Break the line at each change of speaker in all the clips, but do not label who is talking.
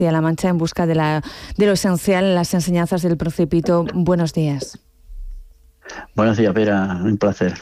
a La Mancha en busca de lo esencial en las enseñanzas del Principito. Buenos días.
Buenos días, Vera, un placer.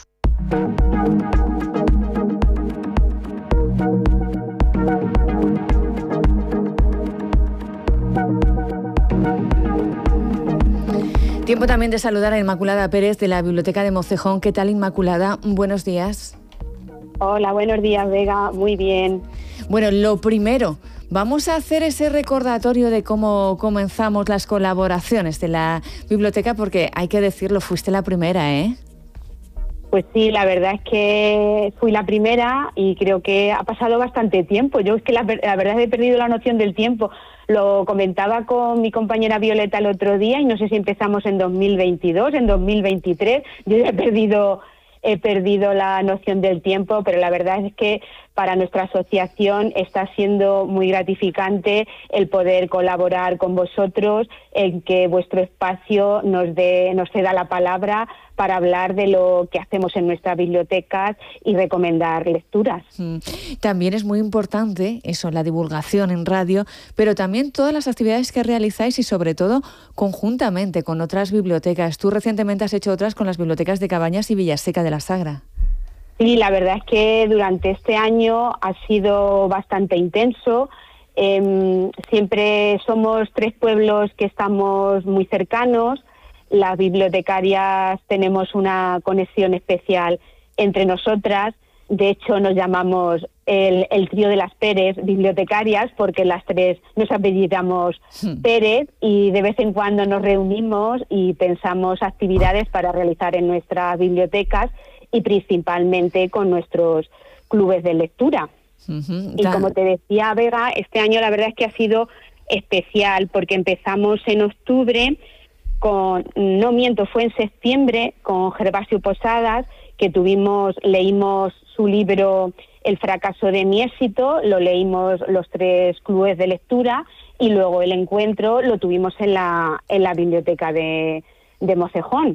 Tiempo también de saludar a Inmaculada Pérez de la Biblioteca de Mocejón. ¿Qué tal, Inmaculada? Buenos días.
Hola, buenos días, Vega. Muy bien.
Bueno, lo primero, vamos a hacer ese recordatorio de cómo comenzamos las colaboraciones de la biblioteca, porque hay que decirlo, fuiste la primera, ¿eh?
Pues sí, la verdad es que fui la primera y creo que ha pasado bastante tiempo. Yo es que la verdad es que he perdido la noción del tiempo. Lo comentaba con mi compañera Violeta el otro día y no sé si empezamos en 2022, en 2023. Yo ya he perdido la noción del tiempo, pero la verdad es que para nuestra asociación está siendo muy gratificante el poder colaborar con vosotros, en que vuestro espacio nos ceda la palabra para hablar de lo que hacemos en nuestras bibliotecas y recomendar lecturas.
También es muy importante eso, la divulgación en radio, pero también todas las actividades que realizáis y sobre todo conjuntamente con otras bibliotecas. Tú recientemente has hecho otras con las bibliotecas de Cabañas y Villaseca de la Sagra.
Sí, la verdad es que durante este año ha sido bastante intenso. Siempre somos 3 pueblos que estamos muy cercanos. Las bibliotecarias tenemos una conexión especial entre nosotras. De hecho, nos llamamos el trío de las Pérez bibliotecarias, porque las 3 nos apellidamos Pérez, y de vez en cuando nos reunimos y pensamos actividades para realizar en nuestras bibliotecas y principalmente con nuestros clubes de lectura. Y como te decía, Vega, este año la verdad es que ha sido especial porque empezamos en octubre fue en septiembre con Gervasio Posadas, que leímos su libro El fracaso de mi éxito, lo leímos los 3 clubes de lectura y luego el encuentro lo tuvimos en la biblioteca de Mocejón.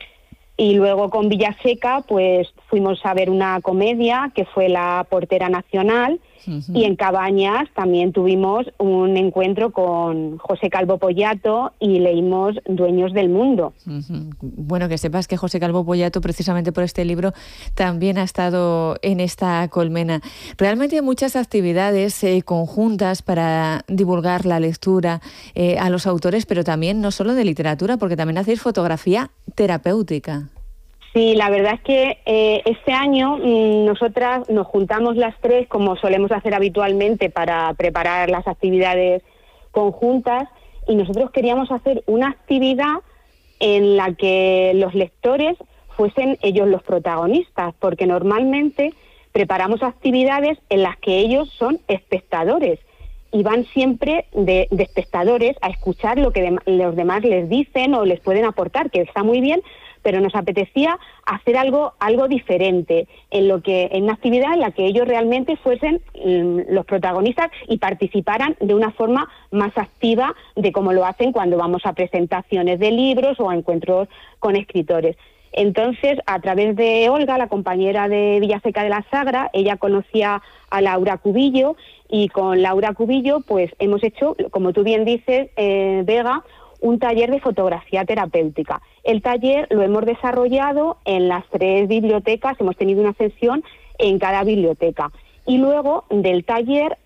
Y luego con Villaseca pues fuimos a ver una comedia que fue La portera nacional, y en Cabañas también tuvimos un encuentro con José Calvo Pollato y leímos Dueños del mundo.
Bueno, que sepas que José Calvo Pollato, precisamente por este libro, también ha estado en esta colmena. Realmente hay muchas actividades conjuntas para divulgar la lectura a los autores, pero también no solo de literatura, porque también hacéis fotografía terapéutica.
Sí, la verdad es que este año nosotras nos juntamos las 3, como solemos hacer habitualmente, para preparar las actividades conjuntas, y nosotros queríamos hacer una actividad en la que los lectores fuesen ellos los protagonistas, porque normalmente preparamos actividades en las que ellos son espectadores y van siempre de espectadores a escuchar lo que los demás les dicen o les pueden aportar, que está muy bien, pero nos apetecía hacer algo diferente, en una actividad en la que ellos realmente fuesen los protagonistas y participaran de una forma más activa de como lo hacen cuando vamos a presentaciones de libros o a encuentros con escritores. Entonces, a través de Olga, la compañera de Villaseca de la Sagra, ella conocía a Laura Cubillo, y con Laura Cubillo pues hemos hecho, como tú bien dices, Vega, un taller de fotografía terapéutica. El taller lo hemos desarrollado en las 3 bibliotecas, hemos tenido una sesión en cada biblioteca. Y luego del taller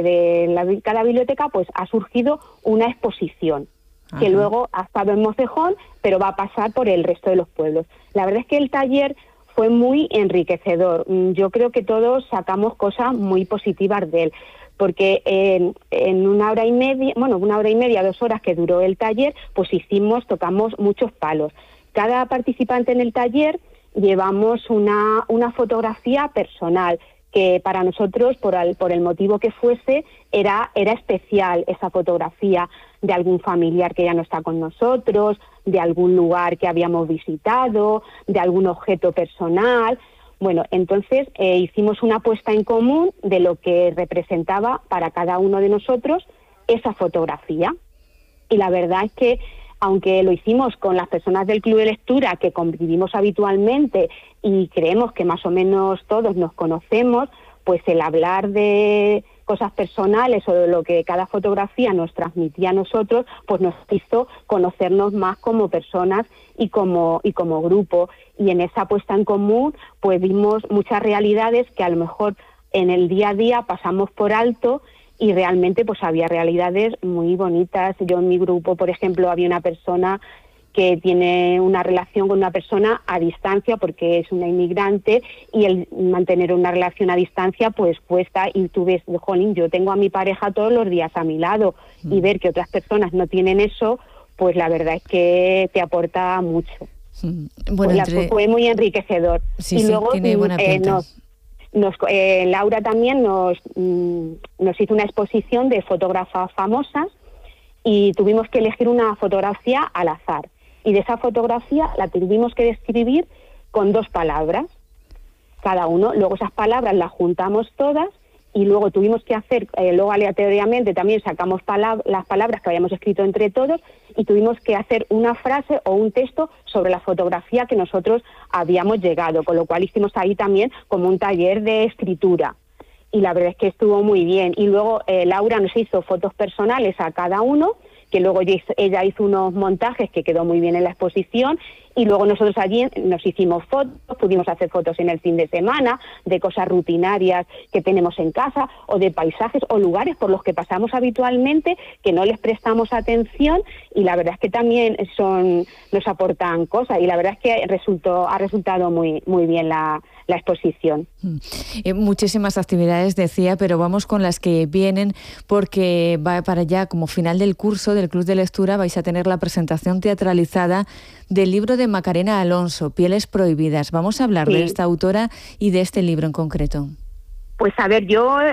de cada biblioteca pues ha surgido una exposición. Ajá. Que luego ha estado en Mocejón, pero va a pasar por el resto de los pueblos. La verdad es que el taller fue muy enriquecedor. Yo creo que todos sacamos cosas muy positivas de él, porque en 1 hora y media, 2 horas que duró el taller, pues tocamos muchos palos. Cada participante en el taller llevamos una fotografía personal, que para nosotros, por el motivo que fuese, era especial esa fotografía de algún familiar que ya no está con nosotros, de algún lugar que habíamos visitado, de algún objeto personal. Bueno, entonces hicimos una puesta en común de lo que representaba para cada uno de nosotros esa fotografía. Y la verdad es que, aunque lo hicimos con las personas del Club de Lectura que convivimos habitualmente y creemos que más o menos todos nos conocemos, pues el hablar de cosas personales o de lo que cada fotografía nos transmitía a nosotros, pues nos hizo conocernos más como personas y como grupo. Y en esa puesta en común pues vimos muchas realidades que a lo mejor en el día a día pasamos por alto, y realmente pues había realidades muy bonitas. Yo en mi grupo, por ejemplo, había una persona que tiene una relación con una persona a distancia porque es una inmigrante, y el mantener una relación a distancia pues cuesta, y tú ves, jolín, yo tengo a mi pareja todos los días a mi lado, y ver que otras personas no tienen eso, pues la verdad es que te aporta mucho.
Bueno,
pues fue muy enriquecedor.
Sí, y luego tiene buena pinta.
Laura también nos hizo una exposición de fotógrafas famosas, y tuvimos que elegir una fotografía al azar. Y de esa fotografía la tuvimos que describir con 2 palabras cada uno. Luego esas palabras las juntamos todas, y luego tuvimos que hacer, luego aleatoriamente también sacamos las palabras que habíamos escrito entre todos, y tuvimos que hacer una frase o un texto sobre la fotografía que nosotros habíamos llegado, con lo cual hicimos ahí también como un taller de escritura. Y la verdad es que estuvo muy bien. Y luego Laura nos hizo fotos personales a cada uno, que luego ella hizo unos montajes que quedó muy bien en la exposición, y luego nosotros allí nos hicimos fotos, pudimos hacer fotos en el fin de semana, de cosas rutinarias que tenemos en casa, o de paisajes o lugares por los que pasamos habitualmente, que no les prestamos atención, y la verdad es que también nos aportan cosas, y la verdad es que ha resultado muy, muy bien la exposición.
Muchísimas actividades, decía, pero vamos con las que vienen, porque va para allá, como final del curso del Club de Lectura, vais a tener la presentación teatralizada del libro de Macarena Alonso, Pieles Prohibidas. Vamos a hablar de esta autora y de este libro en concreto.
Pues a ver,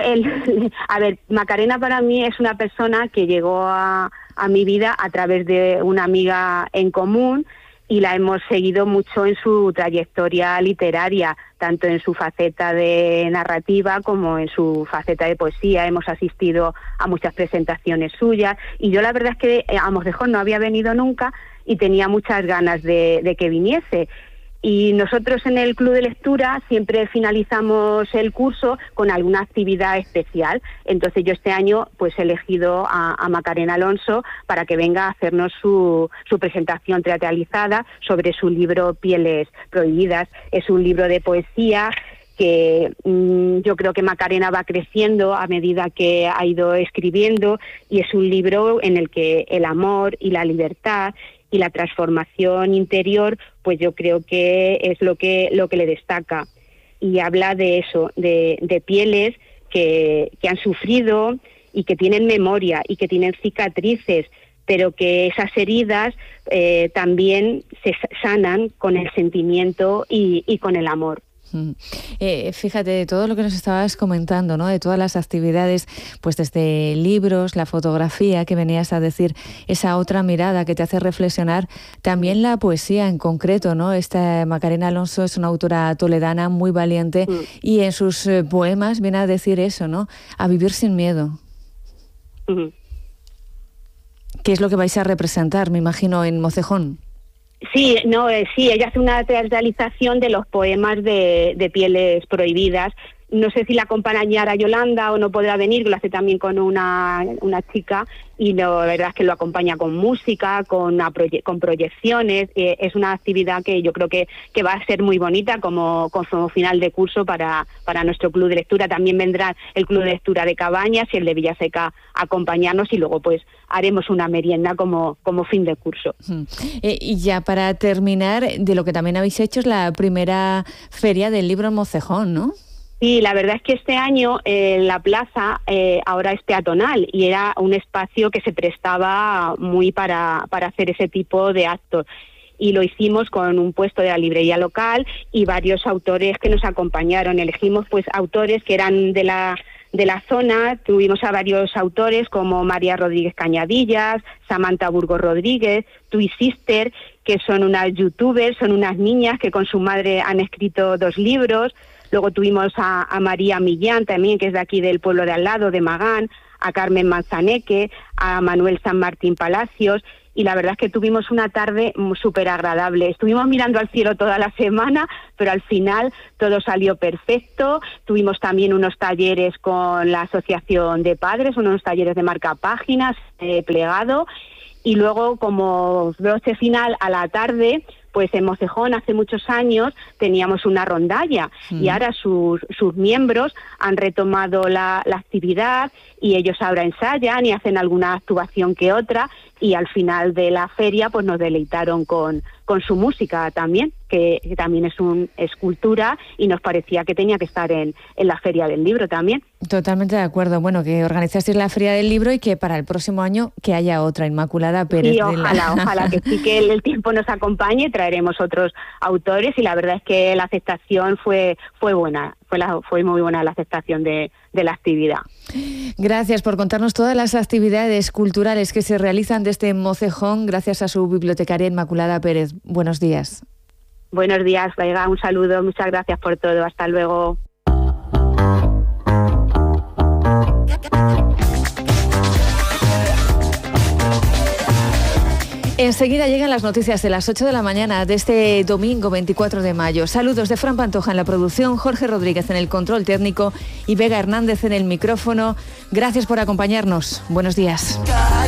Macarena para mí es una persona que llegó a mi vida a través de una amiga en común, y la hemos seguido mucho en su trayectoria literaria, tanto en su faceta de narrativa como en su faceta de poesía. Hemos asistido a muchas presentaciones suyas, y yo la verdad es que a Mocejón no había venido nunca y tenía muchas ganas de que viniese. Y nosotros en el Club de Lectura siempre finalizamos el curso con alguna actividad especial. Entonces yo este año pues he elegido a Macarena Alonso para que venga a hacernos su presentación teatralizada sobre su libro Pieles Prohibidas. Es un libro de poesía que yo creo que Macarena va creciendo a medida que ha ido escribiendo, y es un libro en el que el amor y la libertad y la transformación interior, pues yo creo que es lo que le destaca. Y habla de eso, de pieles que han sufrido y que tienen memoria y que tienen cicatrices, pero que esas heridas también se sanan con el sentimiento y con el amor.
Fíjate, de todo lo que nos estabas comentando, ¿no? De todas las actividades, pues desde libros, la fotografía, que venías a decir, esa otra mirada que te hace reflexionar, también la poesía en concreto, ¿no? Esta Macarena Alonso es una autora toledana muy valiente, y en sus poemas viene a decir eso, ¿no? A vivir sin miedo. ¿Qué es lo que vais a representar, me imagino, en Mocejón?
Sí, ella hace una teatralización de los poemas de Pieles Prohibidas. No sé si la acompañará Yolanda o no podrá venir, lo hace también con una chica, y la verdad es que lo acompaña con música, con proyecciones. Es una actividad que yo creo que va a ser muy bonita como final de curso para nuestro Club de Lectura. También vendrá el Club de Lectura de Cabañas y el de Villaseca a acompañarnos, y luego pues haremos una merienda como fin de curso.
Y ya para terminar, de lo que también habéis hecho es la primera feria del libro en Mocejón, ¿no?
Sí, la verdad es que este año la plaza ahora es peatonal, y era un espacio que se prestaba muy para hacer ese tipo de actos. Y lo hicimos con un puesto de la librería local y varios autores que nos acompañaron. Elegimos pues autores que eran de la zona. Tuvimos a varios autores como María Rodríguez Cañadillas, Samantha Burgos Rodríguez, Tui Sister, que son unas youtubers, son unas niñas que con su madre han escrito 2 libros. Luego tuvimos a María Millán también, que es de aquí del pueblo de al lado, de Magán, a Carmen Manzaneque, a Manuel San Martín Palacios, y la verdad es que tuvimos una tarde súper agradable. Estuvimos mirando al cielo toda la semana, pero al final todo salió perfecto. Tuvimos también unos talleres con la Asociación de Padres, unos talleres de marcapáginas, plegado, y luego como broche final a la tarde, pues en Mocejón hace muchos años teníamos una rondalla y ahora sus miembros han retomado la actividad y ellos ahora ensayan y hacen alguna actuación que otra, y al final de la feria pues nos deleitaron con su música también, que también es cultura, y nos parecía que tenía que estar en la Feria del Libro también.
Totalmente de acuerdo. Bueno, que organizasteis la Feria del Libro y que para el próximo año que haya otra, Inmaculada Pérez.
Sí, ojalá que sí, que el tiempo nos acompañe, traeremos otros autores, y la verdad es que la aceptación fue buena, fue muy buena la aceptación de la actividad.
Gracias por contarnos todas las actividades culturales que se realizan desde Mocejón, gracias a su bibliotecaria Inmaculada Pérez. Buenos días.
Buenos días, Vega, un saludo, muchas gracias por todo, hasta luego.
Enseguida llegan las noticias de las 8 de la mañana de este domingo 24 de mayo. Saludos de Fran Pantoja en la producción, Jorge Rodríguez en el control técnico y Vega Hernández en el micrófono. Gracias por acompañarnos. Buenos días.